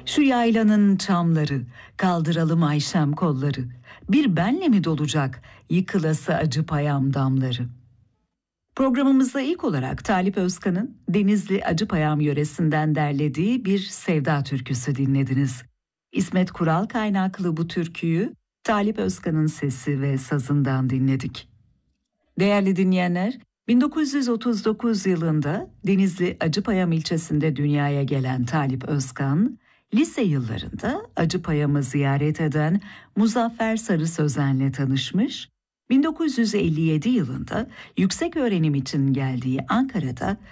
Şu yaylanın çamları, kaldıralım Ayşem kolları. Bir benle mi dolacak yıkılası acı payam damları? Programımızda ilk olarak Talip Özkan'ın Denizli Acıpayam yöresinden derlediği bir sevda türküsü dinlediniz. İsmet Kural kaynaklı bu türküyü Talip Özkan'ın sesi ve sazından dinledik. Değerli dinleyenler, 1939 yılında Denizli Acıpayam ilçesinde dünyaya gelen Talip Özkan, lise yıllarında Acıpayam'ı ziyaret eden Muzaffer Sarı Sözen'le tanışmış, 1957 yılında yüksek öğrenim için geldiği Ankara'da